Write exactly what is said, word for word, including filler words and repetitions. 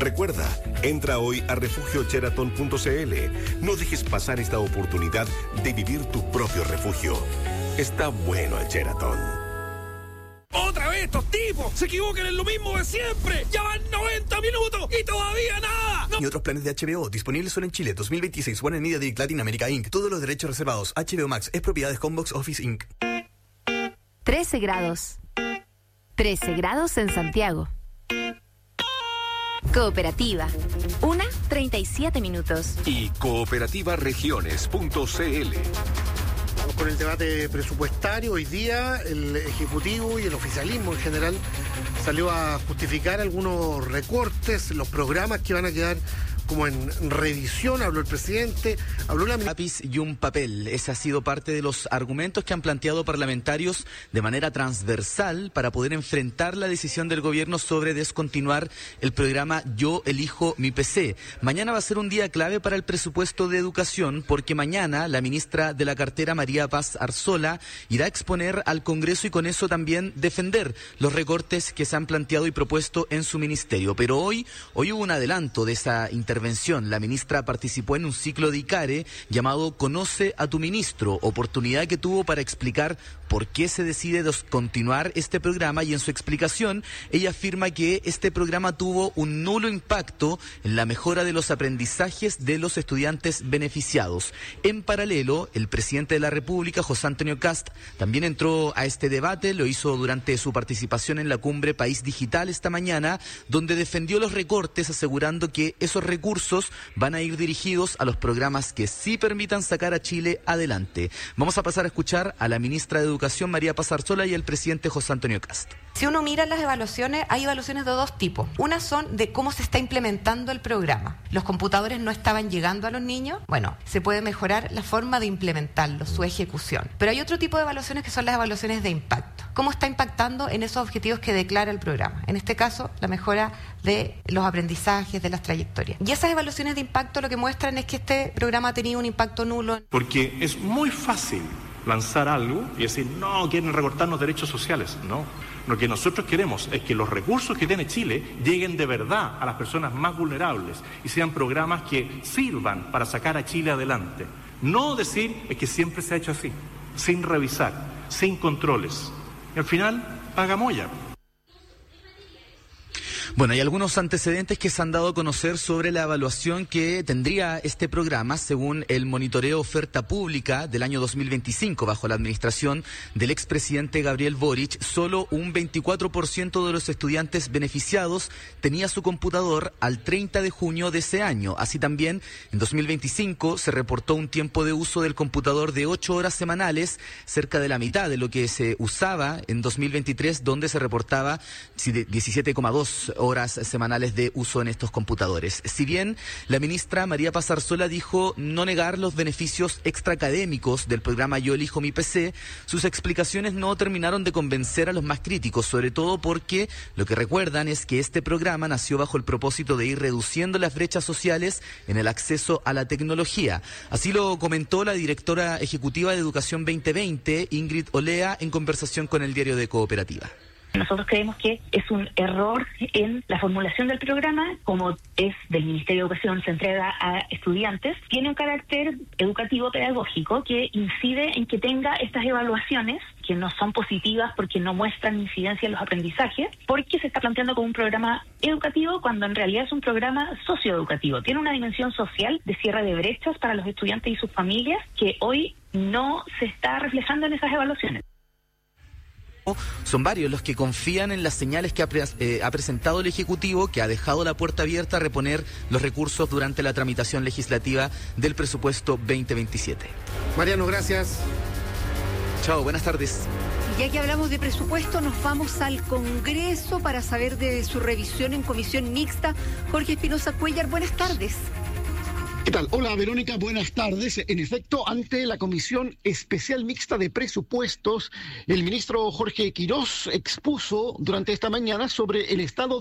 Recuerda, entra hoy a refugio sheraton punto c l. No dejes pasar esta oportunidad de vivir tu propio refugio. Está bueno el Sheraton. ¡Otra vez estos tipos! ¡Se equivocan en lo mismo de siempre! ¡Ya van noventa minutos y todavía nada! ¡No! Y otros planes de H B O disponibles solo en Chile. dos mil veintiséis. Warner Media Direct Latin America incorporated. Todos los derechos reservados. H B O Max es propiedad de Combox Office incorporated. trece grados. trece grados en Santiago. Cooperativa. Una, treinta y siete minutos. Y cooperativa regiones punto c l. Vamos con el debate presupuestario. Hoy día el Ejecutivo y el oficialismo en general salió a justificar algunos recortes, los programas que van a quedar como en revisión. Habló el presidente, habló la... Lápiz y un papel. Ese ha sido parte de los argumentos que han planteado parlamentarios de manera transversal para poder enfrentar la decisión del gobierno sobre descontinuar el programa Yo Elijo Mi P C. Mañana va a ser un día clave para el presupuesto de educación, porque mañana la ministra de la cartera, María Paz Arzola, irá a exponer al Congreso y con eso también defender los recortes que se han planteado y propuesto en su ministerio. Pero hoy, hoy hubo un adelanto de esa intervención. intervención. La ministra participó en un ciclo de ICARE llamado Conoce a tu ministro, oportunidad que tuvo para explicar por qué se decide descontinuar este programa, y en su explicación ella afirma que este programa tuvo un nulo impacto en la mejora de los aprendizajes de los estudiantes beneficiados. En paralelo, el presidente de la República, José Antonio Kast, también entró a este debate, lo hizo durante su participación en la cumbre País Digital esta mañana, donde defendió los recortes, asegurando que esos recursos van a ir dirigidos a los programas que sí permitan sacar a Chile adelante. Vamos a pasar a escuchar a la ministra de Educación, María Paz Arzola, y al presidente José Antonio Kast. Si uno mira las evaluaciones, hay evaluaciones de dos tipos. Una son de cómo se está implementando el programa. Los computadores no estaban llegando a los niños. Bueno, se puede mejorar la forma de implementarlo, su ejecución. Pero hay otro tipo de evaluaciones que son las evaluaciones de impacto. ¿Cómo está impactando en esos objetivos que declara el programa? En este caso, la mejora de los aprendizajes, de las trayectorias. Y esas evaluaciones de impacto lo que muestran es que este programa ha tenido un impacto nulo. Porque es muy fácil lanzar algo y decir, no, quieren recortarnos derechos sociales. No, lo que nosotros queremos es que los recursos que tiene Chile lleguen de verdad a las personas más vulnerables y sean programas que sirvan para sacar a Chile adelante. No decir es que siempre se ha hecho así, sin revisar, sin controles. Y al final, paga molla. Bueno, hay algunos antecedentes que se han dado a conocer sobre la evaluación que tendría este programa según el monitoreo oferta pública del año dos mil veinticinco bajo la administración del expresidente Gabriel Boric. Solo un veinticuatro por ciento de los estudiantes beneficiados tenía su computador al treinta de junio de ese año. Así también, en dos mil veinticinco se reportó un tiempo de uso del computador de ocho horas semanales, cerca de la mitad de lo que se usaba en dos mil veintitrés, donde se reportaba diecisiete coma dos horas semanales de uso en estos computadores. Si bien la ministra María Paz Arzola dijo no negar los beneficios extraacadémicos del programa Yo Elijo Mi P C, sus explicaciones no terminaron de convencer a los más críticos, sobre todo porque lo que recuerdan es que este programa nació bajo el propósito de ir reduciendo las brechas sociales en el acceso a la tecnología. Así lo comentó la directora ejecutiva de Educación veinte veinte, Ingrid Olea, en conversación con el diario de Cooperativa. Nosotros creemos que es un error en la formulación del programa, como es del Ministerio de Educación, se entrega a estudiantes, tiene un carácter educativo pedagógico que incide en que tenga estas evaluaciones que no son positivas porque no muestran incidencia en los aprendizajes, porque se está planteando como un programa educativo cuando en realidad es un programa socioeducativo. Tiene una dimensión social de cierre de brechas para los estudiantes y sus familias que hoy no se está reflejando en esas evaluaciones. Son varios los que confían en las señales que ha, pre eh, ha presentado el Ejecutivo, que ha dejado la puerta abierta a reponer los recursos durante la tramitación legislativa del presupuesto veinte veintisiete. Mariano, gracias. Chao, buenas tardes. Y ya que hablamos de presupuesto, nos vamos al Congreso para saber de su revisión en comisión mixta. Jorge Espinosa Cuellar, buenas tardes. ¿Qué tal? Hola, Verónica, buenas tardes. En efecto, ante la Comisión Especial Mixta de Presupuestos, el ministro Jorge Quirós expuso durante esta mañana sobre el estado